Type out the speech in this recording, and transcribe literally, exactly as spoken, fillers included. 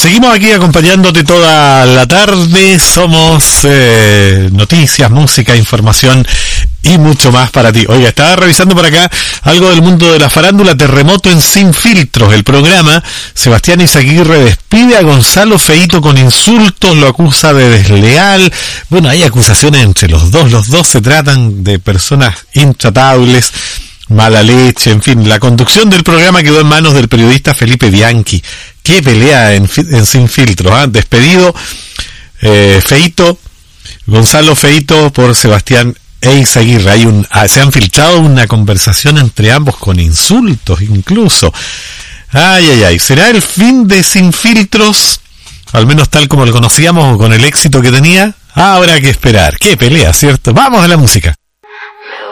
Seguimos aquí acompañándote toda la tarde. Somos eh, noticias, música, información y mucho más para ti. Oiga, estaba revisando por acá algo del mundo de la farándula. Terremoto en Sin Filtros, el programa. Sebastián Izaguirre despide a Gonzalo Feito con insultos, lo acusa de desleal. Bueno, hay acusaciones entre los dos. Los dos se tratan de personas intratables, mala leche, en fin. La conducción del programa quedó en manos del periodista Felipe Bianchi. Qué pelea en, en Sin Filtros, ¿eh? Despedido eh, Feito, Gonzalo Feito por Sebastián Izaguirre. Hay un, ah, se han filtrado una conversación entre ambos con insultos incluso. Ay, ay, ay. ¿Será el fin de Sin Filtros? Al menos tal como lo conocíamos, con el éxito que tenía. Ah, habrá que esperar. Qué pelea, ¿cierto? Vamos a la música.